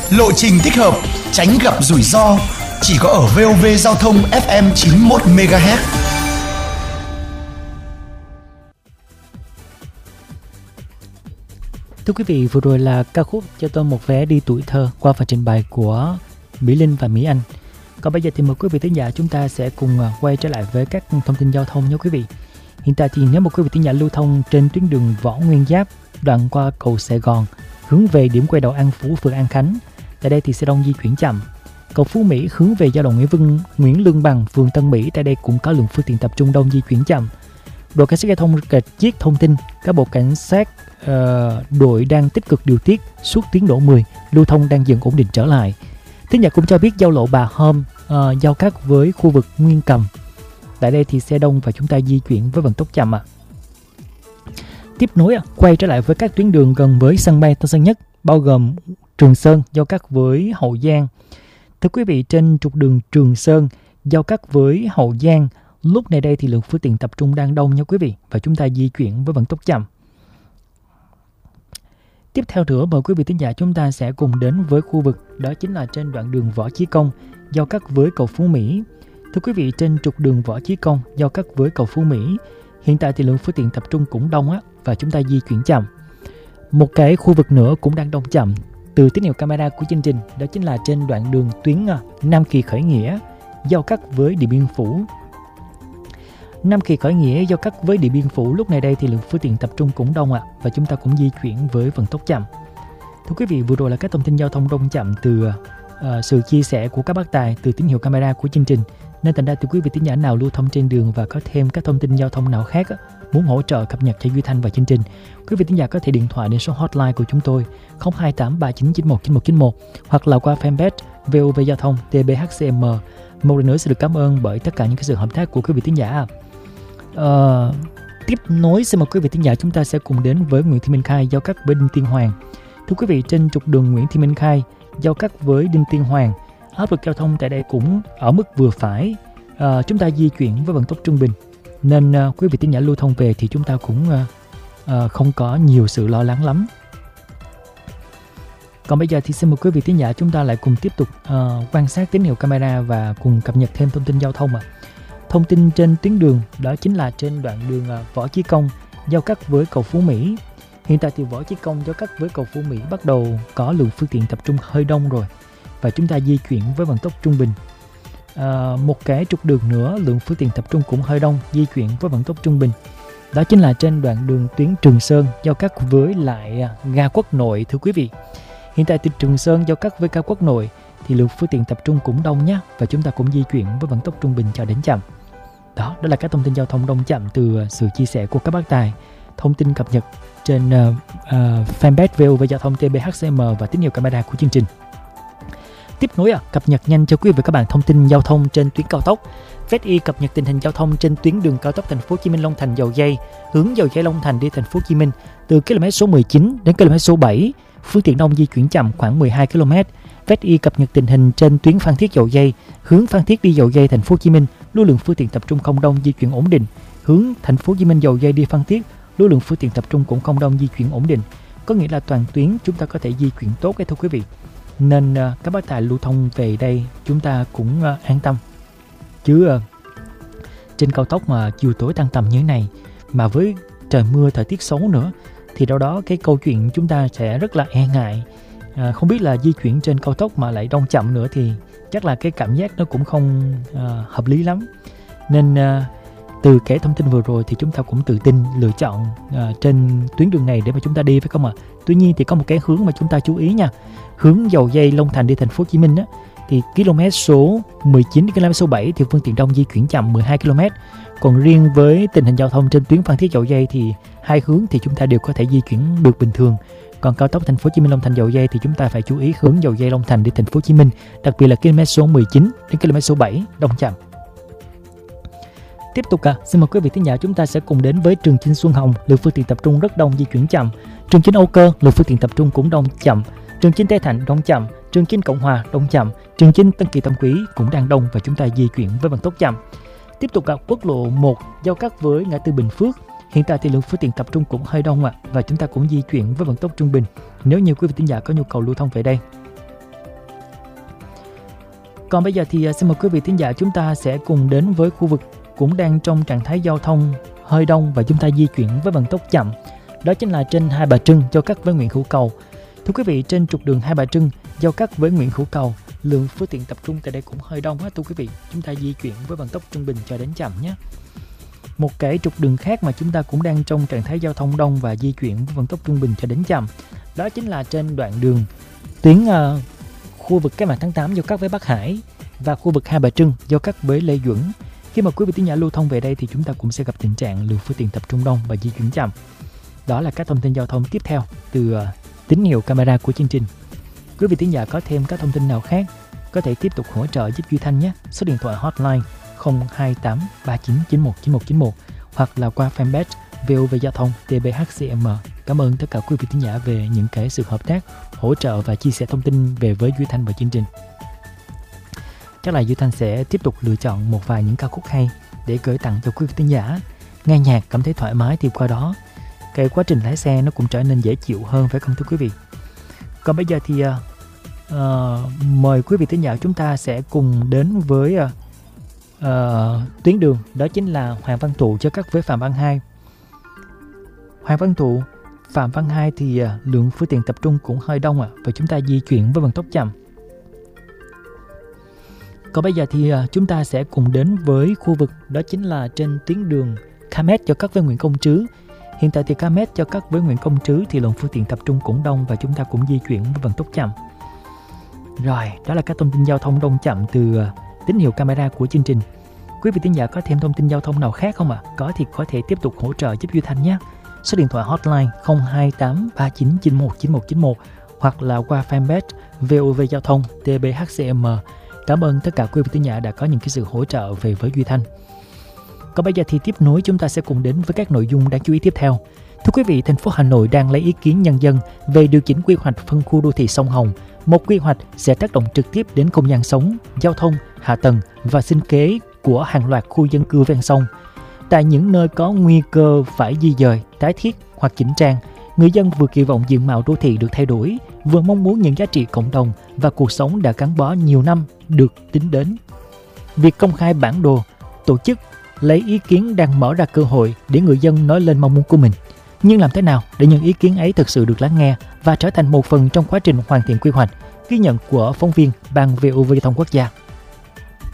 lộ trình thích hợp, tránh gặp rủi ro. Chỉ có ở VOV Giao thông FM 91 MHz. Thưa quý vị, vừa rồi là ca khúc Cho tôi một vé đi tuổi thơ qua phần trình bày của Mỹ Linh và Mỹ Anh. Còn bây giờ thì mời quý vị thính giả chúng ta sẽ cùng quay trở lại với các thông tin giao thông nhé quý vị. Hiện tại thì nếu một quý vị thính giả lưu thông trên tuyến đường Võ Nguyên Giáp đoạn qua cầu Sài Gòn hướng về điểm quay đầu An Phú, phường An Khánh, tại đây thì xe đông di chuyển chậm. Cầu Phú Mỹ hướng về giao lộ Nguyễn Lương Bằng, phường Tân Mỹ, tại đây cũng có lượng phương tiện tập trung đông di chuyển chậm. Đội cảnh sát giao thông Rạch Chiếc thông tin các bộ cảnh sát đội đang tích cực điều tiết suốt tuyến lộ 10, lưu thông đang dần ổn định trở lại. Thính giả cũng cho biết giao lộ Bà Hôm giao cắt với khu vực Nguyên Cầm, tại đây thì xe đông và chúng ta di chuyển với vận tốc chậm ạ. Tiếp nối quay trở lại với các tuyến đường gần với sân bay Tân Sơn Nhất, bao gồm Trường Sơn giao cắt với Hậu Giang. Thưa quý vị, trên trục đường Trường Sơn giao cắt với Hậu Giang, lúc này đây thì lượng phương tiện tập trung đang đông nha quý vị, và chúng ta di chuyển với vận tốc chậm. Tiếp theo nữa, mời quý vị thính giả chúng ta sẽ cùng đến với khu vực đó chính là trên đoạn đường Võ Chí Công giao cắt với cầu Phú Mỹ. Thưa quý vị, trên trục đường Võ Chí Công giao cắt với cầu Phú Mỹ, hiện tại thì lượng phương tiện tập trung cũng đông và chúng ta di chuyển chậm. Một cái khu vực nữa cũng đang đông chậm từ tín hiệu camera của chương trình, đó chính là trên đoạn đường tuyến Nam Kỳ Khởi Nghĩa giao cắt với Điện Biên Phủ. Nam Kỳ Khởi Nghĩa giao cắt với Điện Biên Phủ, lúc này đây thì lượng phương tiện tập trung cũng đông và chúng ta cũng di chuyển với vận tốc chậm. Thưa quý vị, vừa rồi là các thông tin giao thông đông chậm từ sự chia sẻ của các bác tài từ tín hiệu camera của chương trình. Nên thành ra thì quý vị thính giả nào lưu thông trên đường và có thêm các thông tin giao thông nào khác muốn hỗ trợ cập nhật cho Duy Thanh và chương trình, quý vị thính giả có thể điện thoại đến số hotline của chúng tôi 02839919191 hoặc là qua fanpage VOV Giao thông TBHCM. Một lần nữa xin được cảm ơn bởi tất cả những cái sự hợp tác của quý vị thính giả. Tiếp nối xin mời quý vị thính giả chúng ta sẽ cùng đến với Nguyễn Thị Minh Khai giao cắt với Đinh Tiên Hoàng. Thưa quý vị, trên trục đường Nguyễn Thị Minh Khai giao cắt với Đinh Tiên Hoàng, áp lực giao thông tại đây cũng ở mức vừa phải, chúng ta di chuyển với vận tốc trung bình, nên quý vị thính giả lưu thông về thì chúng ta cũng không có nhiều sự lo lắng lắm. Còn bây giờ thì xin mời quý vị thính giả chúng ta lại cùng tiếp tục quan sát tín hiệu camera và cùng cập nhật thêm thông tin giao thông. Thông tin trên tuyến đường đó chính là trên đoạn đường Võ Chí Công giao cắt với cầu Phú Mỹ. Hiện tại thì Võ Chí Công giao cắt với cầu Phú Mỹ bắt đầu có lượng phương tiện tập trung hơi đông rồi, và chúng ta di chuyển với vận tốc trung bình. Một cái trục đường nữa lượng phương tiện tập trung cũng hơi đông, di chuyển với vận tốc trung bình, đó chính là trên đoạn đường tuyến Trường Sơn giao cắt với lại ga Quốc Nội. Thưa quý vị, hiện tại từ Trường Sơn giao cắt với ga Quốc Nội thì lượng phương tiện tập trung cũng đông nhé, và chúng ta cũng di chuyển với vận tốc trung bình cho đến chậm. Đó là các thông tin giao thông đông chậm từ sự chia sẻ của các bác tài. Thông tin cập nhật trên fanpage VOV Giao thông TBHCM và tín hiệu camera của chương trình. Tiếp nối cập nhật nhanh cho quý vị và các bạn thông tin giao thông trên tuyến cao tốc. VSI cập nhật tình hình giao thông trên tuyến đường cao tốc Thành phố Hồ Chí Minh Long Thành Dầu Giây, hướng Dầu Giây Long Thành đi Thành phố Hồ Chí Minh từ km số 19 đến km số 7, phương tiện đông di chuyển chậm khoảng 12 km. VSI cập nhật tình hình trên tuyến Phan Thiết Dầu Giây, hướng Phan Thiết đi Dầu Giây Thành phố Hồ Chí Minh, lưu lượng phương tiện tập trung không đông, di chuyển ổn định. Hướng Thành phố Hồ Chí Minh Dầu Giây đi Phan Thiết, lưu lượng phương tiện tập trung cũng không đông, di chuyển ổn định. Có nghĩa là toàn tuyến chúng ta có thể di chuyển tốt thưa quý vị. Nên các bác tài lưu thông về đây chúng ta cũng an tâm. Chứ trên cao tốc mà chiều tối tăng tầm như thế này, mà với trời mưa thời tiết xấu nữa, thì đâu đó cái câu chuyện chúng ta sẽ rất là e ngại. Không biết là di chuyển trên cao tốc mà lại đông chậm nữa thì chắc là cái cảm giác nó cũng không hợp lý lắm. Nên từ cái thông tin vừa rồi thì chúng ta cũng tự tin lựa chọn trên tuyến đường này để mà chúng ta đi, phải không ạ? Tuy nhiên thì có một cái hướng mà chúng ta chú ý nha. Hướng Dầu Giây Long Thành đi Thành phố Hồ Chí Minh thì km số 19 đến km số 7 thì phương tiện đông di chuyển chậm 12 km. Còn riêng với tình hình giao thông trên tuyến Phan Thiết Dầu Giây thì hai hướng thì chúng ta đều có thể di chuyển được bình thường. Còn cao tốc Thành phố Hồ Chí Minh Long Thành Dầu Giây thì chúng ta phải chú ý hướng Dầu Giây Long Thành đi Thành phố Hồ Chí Minh, đặc biệt là km số 19 đến km số 7 đông chậm. Tiếp tục xin mời quý vị thính giả chúng ta sẽ cùng đến với Trường Chinh Xuân Hồng, lượng phương tiện tập trung rất đông, di chuyển chậm. Trường Chinh Âu Cơ, lượng phương tiện tập trung cũng đông chậm. Trường Chinh Tây Thạnh đông chậm, Trường Chinh Cộng Hòa đông chậm, Trường Chinh Tân Kỳ Tân Quý cũng đang đông và chúng ta di chuyển với vận tốc chậm. Tiếp tục quốc lộ 1 giao cắt với ngã tư Bình Phước. Hiện tại thì lượng phương tiện tập trung cũng hơi đông và chúng ta cũng di chuyển với vận tốc trung bình nếu như quý vị thính giả có nhu cầu lưu thông về đây. Còn bây giờ thì xin mời quý vị thính giả chúng ta sẽ cùng đến với khu vực cũng đang trong trạng thái giao thông hơi đông và chúng ta di chuyển với vận tốc chậm. Đó chính là trên Hai Bà Trưng giao cắt với Nguyễn Hữu Cầu. Thưa quý vị, trên trục đường Hai Bà Trưng giao cắt với Nguyễn Hữu Cầu, lượng phương tiện tập trung tại đây cũng hơi đông hết thưa quý vị. Chúng ta di chuyển với vận tốc trung bình cho đến chậm nhé. Một cái trục đường khác mà chúng ta cũng đang trong trạng thái giao thông đông và di chuyển với vận tốc trung bình cho đến chậm, đó chính là trên đoạn đường tuyến khu vực Cách mạng tháng 8 giao cắt với Bắc Hải và khu vực Hai Bà Trưng giao cắt với Lê Duẩn. Khi mà quý vị thính giả lưu thông về đây thì chúng ta cũng sẽ gặp tình trạng lượng phương tiện tập trung đông và di chuyển chậm. Đó là các thông tin giao thông tiếp theo từ tín hiệu camera của chương trình. Quý vị thính giả có thêm các thông tin nào khác có thể tiếp tục hỗ trợ giúp Duy Thanh nhé. Số điện thoại hotline 028 3991 9191 hoặc là qua fanpage VOV Giao thông TBHCM. Cảm ơn tất cả quý vị thính giả về những cái sự hợp tác, hỗ trợ và chia sẻ thông tin về với Duy Thanh và chương trình. Chắc là Duy Thanh sẽ tiếp tục lựa chọn một vài những ca khúc hay để gửi tặng cho quý vị thính giả. Nghe nhạc cảm thấy thoải mái thì qua đó cái quá trình lái xe nó cũng trở nên dễ chịu hơn, phải không thưa quý vị? Còn bây giờ thì mời quý vị thính giả chúng ta sẽ cùng đến với tuyến đường, đó chính là Hoàng Văn Thụ giao cắt với Phạm Văn Hai. Hoàng Văn Thụ, Phạm Văn Hai thì lượng phương tiện tập trung cũng hơi đông và chúng ta di chuyển với vận tốc chậm. Còn bây giờ thì chúng ta sẽ cùng đến với khu vực đó chính là trên tuyến đường Khamet giao cắt với Nguyễn Công Trứ. Hiện tại thì Khamet giao cắt với Nguyễn Công Trứ thì lượng phương tiện tập trung cũng đông và chúng ta cũng di chuyển với vận tốc chậm. Rồi, đó là các thông tin giao thông đông chậm từ tín hiệu camera của chương trình. Quý vị thính giả có thêm thông tin giao thông nào khác không ạ? Có thì có thể tiếp tục hỗ trợ giúp Duy Thanh nhé. Số điện thoại hotline 028 3991 9191 hoặc là qua fanpage VOV Giao thông TBHCM. Cảm ơn tất cả quý vị thính giả đã có những cái sự hỗ trợ về với Duy Thanh. Còn bây giờ thì tiếp nối chúng ta sẽ cùng đến với các nội dung đáng chú ý tiếp theo. Thưa quý vị, thành phố Hà Nội đang lấy ý kiến nhân dân về điều chỉnh quy hoạch phân khu đô thị sông Hồng. Một quy hoạch sẽ tác động trực tiếp đến không gian sống, giao thông, hạ tầng và sinh kế của hàng loạt khu dân cư ven sông. Tại những nơi có nguy cơ phải di dời, tái thiết hoặc chỉnh trang, người dân vừa kỳ vọng diện mạo đô thị được thay đổi, vừa mong muốn những giá trị cộng đồng và cuộc sống đã gắn bó nhiều năm được tính đến. Việc công khai bản đồ, tổ chức lấy ý kiến đang mở ra cơ hội để người dân nói lên mong muốn của mình. Nhưng làm thế nào để những ý kiến ấy thực sự được lắng nghe và trở thành một phần trong quá trình hoàn thiện quy hoạch? Ghi nhận của phóng viên Ban VOV Giao thông Quốc gia.